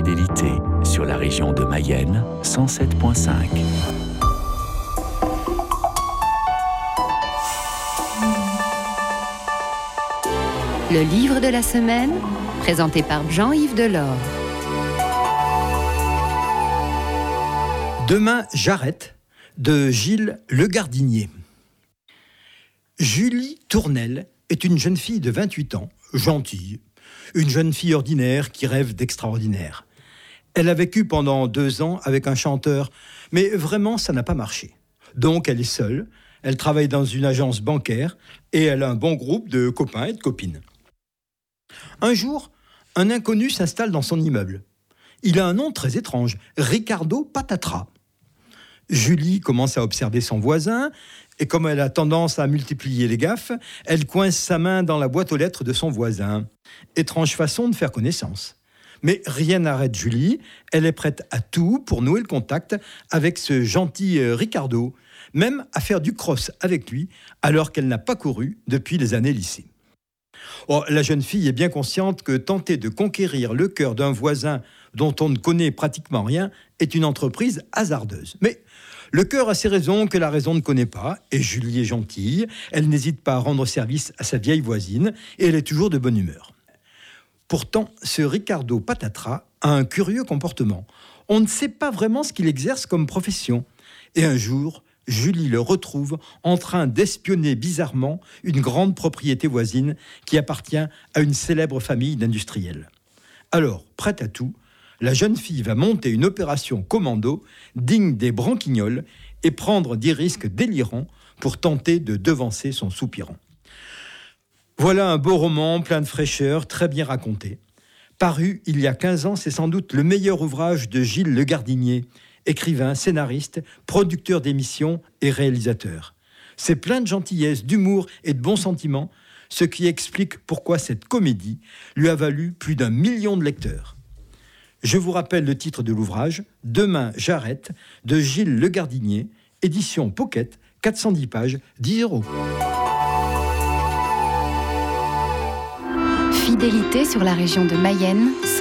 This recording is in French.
Fidélité sur la région de Mayenne, 107.5. Le livre de la semaine, présenté par Jean-Yves Delors. Demain, j'arrête, de Gilles Le Gardinier. Julie Tournelle est une jeune fille de 28 ans, gentille, une jeune fille ordinaire qui rêve d'extraordinaire. Elle a vécu pendant 2 ans avec un chanteur, mais vraiment ça n'a pas marché. Donc elle est seule, elle travaille dans une agence bancaire et elle a un bon groupe de copains et de copines. Un jour, un inconnu s'installe dans son immeuble. Il a un nom très étrange, Ricardo Patatra. Julie commence à observer son voisin et comme elle a tendance à multiplier les gaffes, elle coince sa main dans la boîte aux lettres de son voisin. Étrange façon de faire connaissance. Mais rien n'arrête Julie, elle est prête à tout pour nouer le contact avec ce gentil Ricardo, même à faire du cross avec lui alors qu'elle n'a pas couru depuis les années lycée. Oh, la jeune fille est bien consciente que tenter de conquérir le cœur d'un voisin dont on ne connaît pratiquement rien est une entreprise hasardeuse. Mais le cœur a ses raisons que la raison ne connaît pas, et Julie est gentille, elle n'hésite pas à rendre service à sa vieille voisine, et elle est toujours de bonne humeur. Pourtant, ce Ricardo Patatra a un curieux comportement. On ne sait pas vraiment ce qu'il exerce comme profession. Et un jour, Julie le retrouve en train d'espionner bizarrement une grande propriété voisine qui appartient à une célèbre famille d'industriels. Alors, prête à tout, la jeune fille va monter une opération commando digne des branquignoles et prendre des risques délirants pour tenter de devancer son soupirant. Voilà un beau roman plein de fraîcheur, très bien raconté. Paru il y a 15 ans, c'est sans doute le meilleur ouvrage de Gilles Le Gardinier, écrivain, scénariste, producteur d'émissions et réalisateur. C'est plein de gentillesse, d'humour et de bons sentiments, ce qui explique pourquoi cette comédie lui a valu plus d'1 million de lecteurs. Je vous rappelle le titre de l'ouvrage, Demain, j'arrête, de Gilles Le Gardinier, édition Pocket, 410 pages, 10 €. Fidélité sur la région de Mayenne,